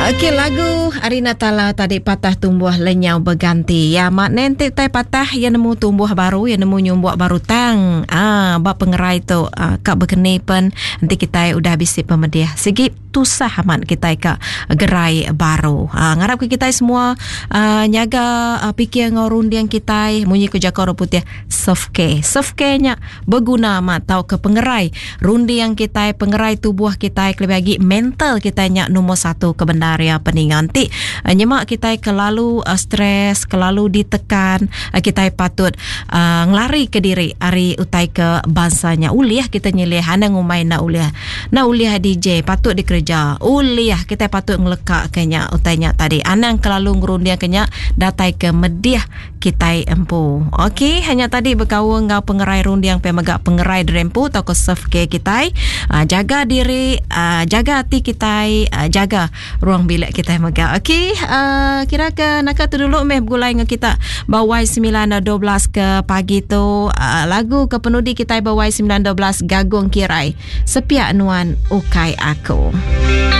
Okey, lagu Hari Natala tadi patah tumbuh lenyau berganti. Ya, mak nanti tai patah yang nemu tumbuh baru, yang nemu nyumbuak baru tang. Bak pengerai tu kak berkeni pen nanti kita udah bisi pemediah. Sigit tusah amat kita kak gerai baru. Ngarap ke kita semua nyaga fikir ngorundiang kita munyi ku jakor putih self-care. Self-care-nya berguna amat tahu ke pengerai. Rundiang kita, pengerai tubuh kita, lebih lagi mental kita nya nombor satu kebenaran ya peninganti nyemak kita kelalu stres, kelalu ditekan, kita patut ngelari ke diri hari utai ke bansanya uliah kita nyilih hana ngumai na uliah DJ patut dikerja uliah kita patut ngelekak kenya utainya tadi anang kelalu ngerundiang kenya datai ke mediah kita empu. Okey, hanya tadi berkawang ngau pengerai rundiang pemegak pengerai drempu atau ke self care kita, jaga diri, jaga hati kita, jaga ruang bilik kita megak. Okey, kira ke nak tu dulu meh gulai dengan kita bawai 9:12 ke pagi tu lagu ke penudi kita bawai 9:12 gagung kirai sepiak nuan ukai aku.